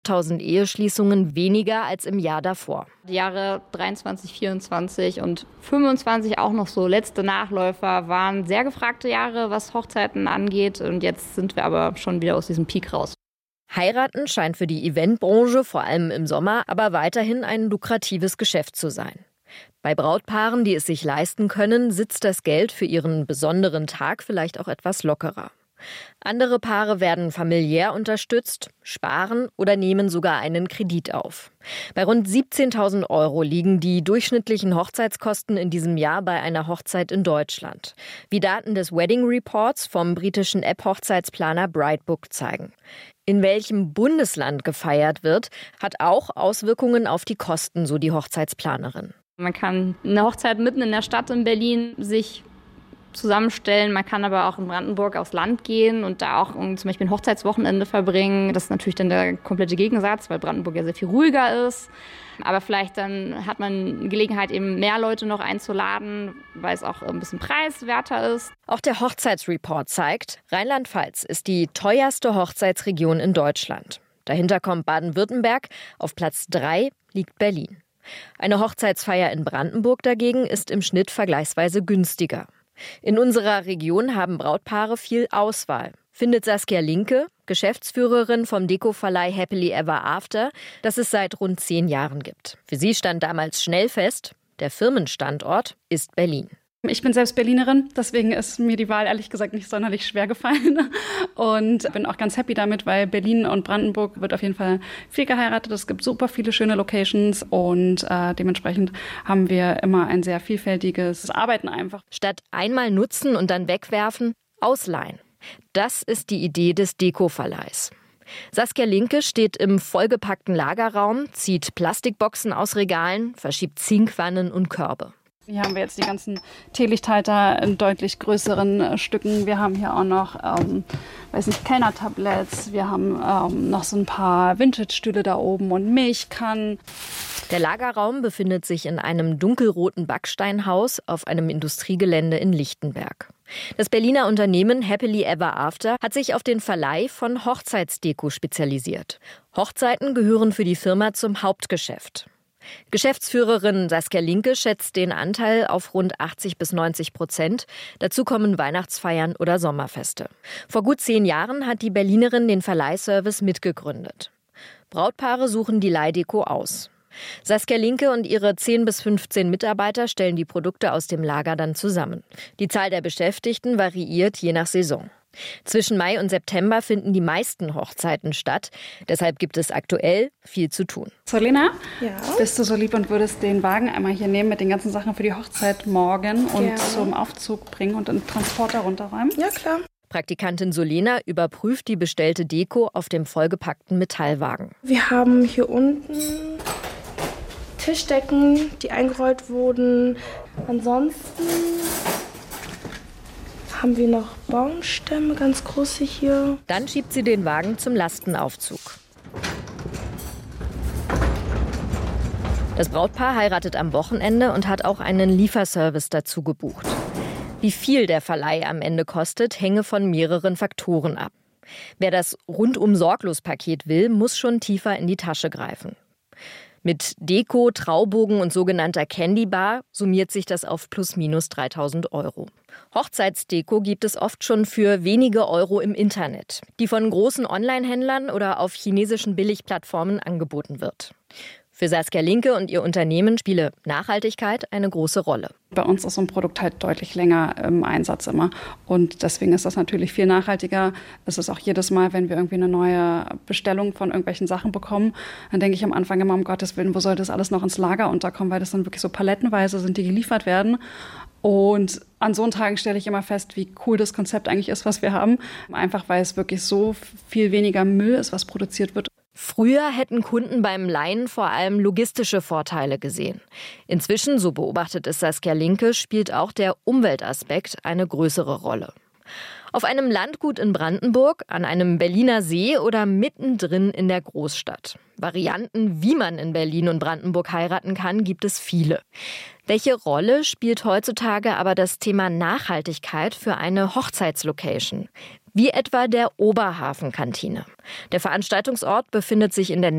1000 Eheschließungen weniger als im Jahr davor. Die Jahre 23, 24 und 25 auch noch so letzte Nachläufer waren sehr gefragte Jahre, was Hochzeiten angeht. Und jetzt sind wir aber schon wieder aus diesem Peak raus. Heiraten scheint für die Eventbranche, vor allem im Sommer, aber weiterhin ein lukratives Geschäft zu sein. Bei Brautpaaren, die es sich leisten können, sitzt das Geld für ihren besonderen Tag vielleicht auch etwas lockerer. Andere Paare werden familiär unterstützt, sparen oder nehmen sogar einen Kredit auf. Bei rund 17.000 € liegen die durchschnittlichen Hochzeitskosten in diesem Jahr bei einer Hochzeit in Deutschland. Wie Daten des Wedding Reports vom britischen App-Hochzeitsplaner Brightbook zeigen. In welchem Bundesland gefeiert wird, hat auch Auswirkungen auf die Kosten, so die Hochzeitsplanerin. Man kann eine Hochzeit mitten in der Stadt in Berlin sich zusammenstellen. Man kann aber auch in Brandenburg aufs Land gehen und da auch zum Beispiel ein Hochzeitswochenende verbringen. Das ist natürlich dann der komplette Gegensatz, weil Brandenburg ja sehr viel ruhiger ist. Aber vielleicht dann hat man Gelegenheit, eben mehr Leute noch einzuladen, weil es auch ein bisschen preiswerter ist. Auch der Hochzeitsreport zeigt, Rheinland-Pfalz ist die teuerste Hochzeitsregion in Deutschland. Dahinter kommt Baden-Württemberg, auf Platz 3 liegt Berlin. Eine Hochzeitsfeier in Brandenburg dagegen ist im Schnitt vergleichsweise günstiger. In unserer Region haben Brautpaare viel Auswahl, findet Saskia Linke, Geschäftsführerin vom Deko-Verleih Happily Ever After, das es seit rund 10 Jahren gibt. Für sie stand damals schnell fest, der Firmenstandort ist Berlin. Ich bin selbst Berlinerin, deswegen ist mir die Wahl ehrlich gesagt nicht sonderlich schwer gefallen und bin auch ganz happy damit, weil Berlin und Brandenburg wird auf jeden Fall viel geheiratet. Es gibt super viele schöne Locations und dementsprechend haben wir immer ein sehr vielfältiges Arbeiten einfach. Statt einmal nutzen und dann wegwerfen, ausleihen. Das ist die Idee des Deko-Verleihs. Saskia Linke steht im vollgepackten Lagerraum, zieht Plastikboxen aus Regalen, verschiebt Zinkwannen und Körbe. Hier haben wir jetzt die ganzen Teelichthalter in deutlich größeren Stücken. Wir haben hier auch noch, Kellnertabletts. Wir haben noch so ein paar Vintage-Stühle da oben und Milchkannen. Der Lagerraum befindet sich in einem dunkelroten Backsteinhaus auf einem Industriegelände in Lichtenberg. Das Berliner Unternehmen Happily Ever After hat sich auf den Verleih von Hochzeitsdeko spezialisiert. Hochzeiten gehören für die Firma zum Hauptgeschäft. Geschäftsführerin Saskia Linke schätzt den Anteil auf rund 80-90%. Dazu kommen Weihnachtsfeiern oder Sommerfeste. Vor gut 10 Jahren hat die Berlinerin den Verleihservice mitgegründet. Brautpaare suchen die Leihdeko aus. Saskia Linke und ihre 10 bis 15 Mitarbeiter stellen die Produkte aus dem Lager dann zusammen. Die Zahl der Beschäftigten variiert je nach Saison. Zwischen Mai und September finden die meisten Hochzeiten statt. Deshalb gibt es aktuell viel zu tun. Solena, ja? Bist du so lieb und würdest den Wagen einmal hier nehmen mit den ganzen Sachen für die Hochzeit morgen und zum Aufzug bringen und den Transporter runterräumen? Ja, klar. Praktikantin Solena überprüft die bestellte Deko auf dem vollgepackten Metallwagen. Wir haben hier unten Tischdecken, die eingerollt wurden. Ansonsten haben wir noch Baumstämme, ganz große hier. Dann schiebt sie den Wagen zum Lastenaufzug. Das Brautpaar heiratet am Wochenende und hat auch einen Lieferservice dazu gebucht. Wie viel der Verleih am Ende kostet, hänge von mehreren Faktoren ab. Wer das Rundum-Sorglos-Paket will, muss schon tiefer in die Tasche greifen. Mit Deko, Traubogen und sogenannter Candy Bar summiert sich das auf plus minus 3.000 €. Hochzeitsdeko gibt es oft schon für wenige Euro im Internet, die von großen Online-Händlern oder auf chinesischen Billigplattformen angeboten wird. Für Saskia Linke und ihr Unternehmen spiele Nachhaltigkeit eine große Rolle. Bei uns ist so ein Produkt halt deutlich länger im Einsatz immer. Und deswegen ist das natürlich viel nachhaltiger. Es ist auch jedes Mal, wenn wir irgendwie eine neue Bestellung von irgendwelchen Sachen bekommen, dann denke ich am Anfang immer, um Gottes Willen, wo soll das alles noch ins Lager unterkommen, weil das dann wirklich so palettenweise sind, die geliefert werden. Und an so Tagen stelle ich immer fest, wie cool das Konzept eigentlich ist, was wir haben. Einfach weil es wirklich so viel weniger Müll ist, was produziert wird. Früher hätten Kunden beim Leihen vor allem logistische Vorteile gesehen. Inzwischen, so beobachtet es Saskia Linke, spielt auch der Umweltaspekt eine größere Rolle. Auf einem Landgut in Brandenburg, an einem Berliner See oder mittendrin in der Großstadt. Varianten, wie man in Berlin und Brandenburg heiraten kann, gibt es viele. Welche Rolle spielt heutzutage aber das Thema Nachhaltigkeit für eine Hochzeitslocation? Wie etwa der Oberhafen-Kantine. Der Veranstaltungsort befindet sich in der